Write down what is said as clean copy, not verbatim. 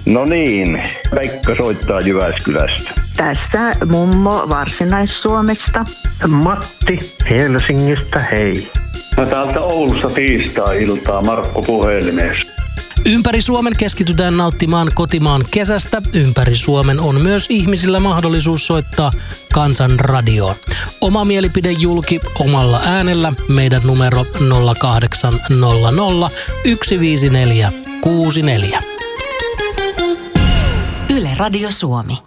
No niin, Pekka soittaa Jyväskylästä. Tässä mummo Varsinais-Suomesta. Matti Helsingistä, hei. No täältä Oulusta tiistai-iltaa Markku puhelimessa. Ympäri Suomen keskitytään nauttimaan kotimaan kesästä. Ympäri Suomen on myös ihmisillä mahdollisuus soittaa Kansanradioon. Oma mielipide julki omalla äänellä. Meidän numero 0800 154 64. Yle Radio Suomi.